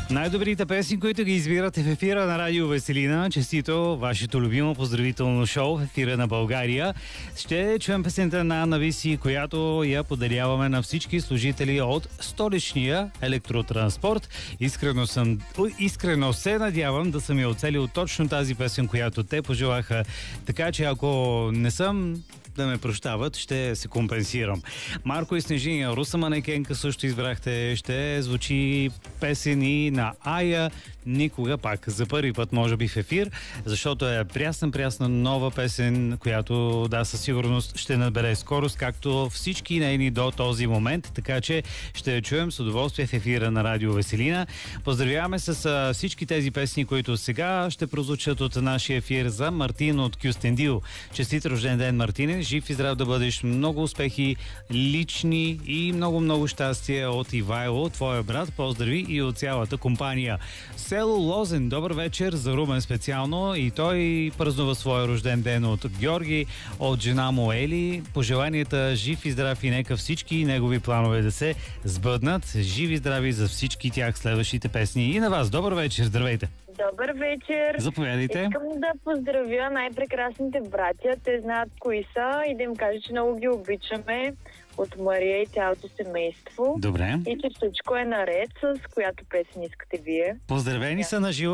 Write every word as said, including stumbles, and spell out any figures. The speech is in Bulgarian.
Най-добрите песни, които ги избирате в ефира на Радио Веселина. Честито, вашето любимо поздравително шоу в ефира на България. Ще чуем песента на Анна Виси, която я подаряваме на всички служители от столичния електротранспорт. Искрено, съм, искрено се надявам да съм я оцелил точно тази песен, която те пожелаха. Така че ако не съм, да ме прощават, ще се компенсирам. Марко и Снежиня, Руса Манекенка също избрахте. Ще звучи песени на Ая Никога пак. За първи път, може би, в ефир, защото е прясна-прясна нова песен, която, да, със сигурност ще набере скорост, както всички нейни до този момент. Така че ще я чуем с удоволствие в ефира на Радио Веселина. Поздравяваме с а, всички тези песни, които сега ще прозвучат от нашия ефир за Мартин от Кюстендил. Честит рожден ден, Мартине! Жив и здрав да бъдеш, много успехи лични и много-много щастие от Ивайло, твоя брат. Поздрави и от цялата компания. Село Лозен, добър вечер за Румен специално, и той празнува своя рожден ден от Георги, от жена му Ели. Пожеланията жив и здрав и нека всички негови планове да се сбъднат. Живи и здрави за всички тях следващите песни. И на вас, добър вечер, здравейте! Добър вечер! Заповядайте! Искам да поздравя най-прекрасните братя. Те знаят кои са и да им кажа, че много ги обичаме от Мария и цялото семейство. Добре. И че всичко е наред, с която песен искате вие. Поздравени са на живо!